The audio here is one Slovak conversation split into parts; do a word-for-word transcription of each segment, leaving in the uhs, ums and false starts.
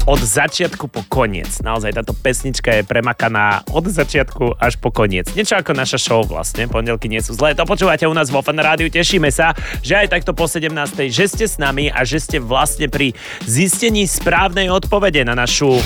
od začiatku po koniec. Naozaj táto pesnička je premakaná od začiatku až po koniec. Niečo ako naša show vlastne. Pondelky nie sú zlé. To počúvate u nás vo Fan Rádiu. Tešíme sa, že aj takto po sedemnástej, že ste s nami a že ste vlastne pri zistení správnej odpovede na našu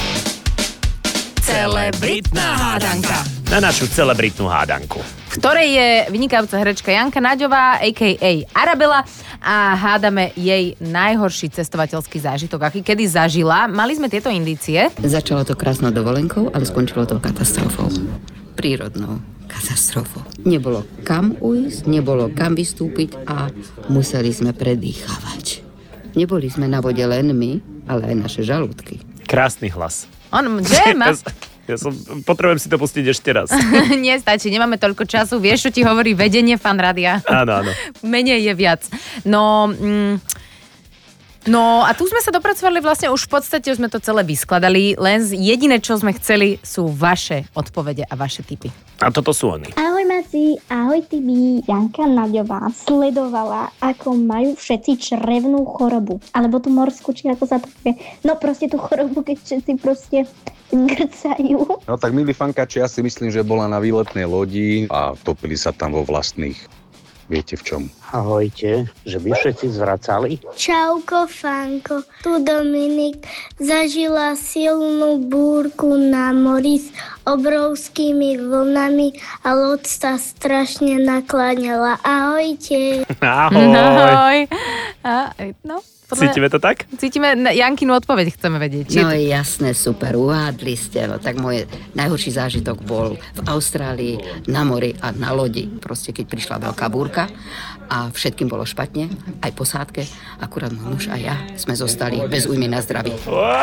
celebritná hádanka. Na našu celebritnú hádanku. V ktorej je vynikajúca herečka Janka Naďová, á ká á. Arabela, a hádame jej najhorší cestovateľský zážitok, aký kedy zažila. Mali sme tieto indície. Začalo to krásnou dovolenkou, ale skončilo to katastrofou. Prírodnou katastrofou. Nebolo kam ujsť, nebolo kam vystúpiť a museli sme predýchavať. Neboli sme na vode len my, ale aj naše žalúdky. Krásny hlas. On, že? Ma... Ja som, potrebujem si to pustiť ešte raz. Nestačí, nemáme toľko času. Vieš, čo ti hovorí vedenie Fan Rádia? Áno, áno. Menej je viac. No... Mm, No a tu sme sa dopracovali vlastne už v podstate, už sme to celé vyskladali, len jediné, čo sme chceli, sú vaše odpovede a vaše tipy. A toto sú oni. Ahoj Maci, ahoj Tibi. Janka Naďová sledovala, ako majú všetci črevnú chorobu. Alebo tú morskú, či ako sa to povie. No proste tú chorobu, keď všetci proste grcajú. No tak milí fankači, ja si myslím, že bola na výletnej lodi a topili sa tam vo vlastných. Viete v čom? Ahojte, že by všetci zvracali? Čauko, Fanko, tu Dominik zažila silnú búrku na mori s obrovskými vlnami a loď sa strašne nakláňala. Ahojte. Ahoj. Ahoj. A, no, podľa... Cítime to tak? Cítime, Jankinu odpoveď chceme vedieť. No je jasné, super, uhádli ste. No, tak môj najhorší zážitok bol v Austrálii, na mori a na lodi. Proste keď prišla veľká búrka a všetkým bolo špatne, aj posádke. Akurát môj muž a ja sme zostali bez újmy na zdraví.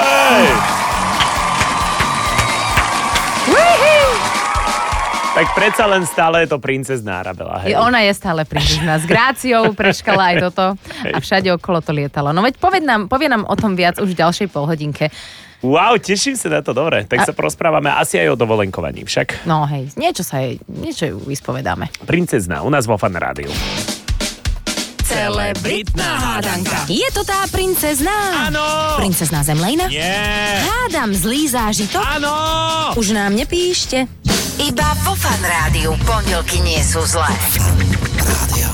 Tak predsa len stále je to princezná Arabela. Hej. Ona je stále princezná. S gráciou preškala aj toto a všade okolo to lietalo. No veď povie nám, povie nám o tom viac už v ďalšej polhodinke. Wow, teším sa na to, dobre. Tak a... sa porozprávame asi aj o dovolenkovaní však. No hej, niečo sa jej, niečo ju vyspovedáme. Princezná, u nás vo Fan Rádiu. Celebritná hádanka. Je to tá princezná? Áno. Princezná Zemlejna? Nie. Hádam zlý zážitok? Áno. Už nám nepíšte. Iba vo Fan Rádiu pondelky nie sú zlé.